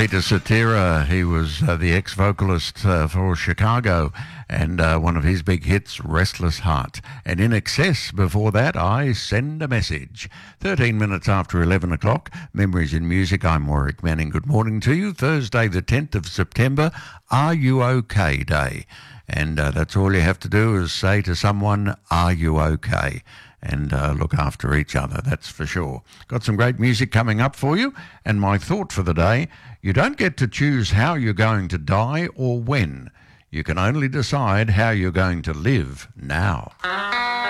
Peter Cetera. He was the ex-vocalist for Chicago, and one of his big hits, Restless Heart. And In Excess, before that, I Send a Message. 13 minutes after 11 o'clock, Memories in Music. I'm Warwick Manning. Good morning to you. Thursday the 10th of September, Are You OK Day. And that's all you have to do is say to someone, are you okay? And look after each other, that's for sure. Got some great music coming up for you. And my thought for the day, you don't get to choose how you're going to die or when. You can only decide how you're going to live now.